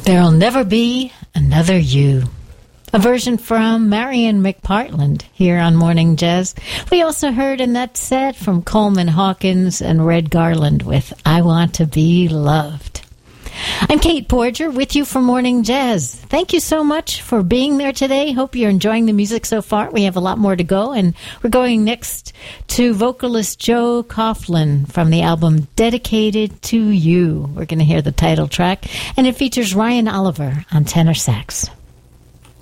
There'll Never Be Another You. A version from Marion McPartland here on Morning Jazz. We also heard in that set from Coleman Hawkins and Red Garland with I Want to Be Loved. I'm Kate Porger with you for Morning Jazz. Thank you so much for being there today. Hope you're enjoying the music so far. We have a lot more to go, and we're going next to vocalist Joe Coughlin from the album Dedicated to You. We're going to hear the title track, and it features Ryan Oliver on tenor sax.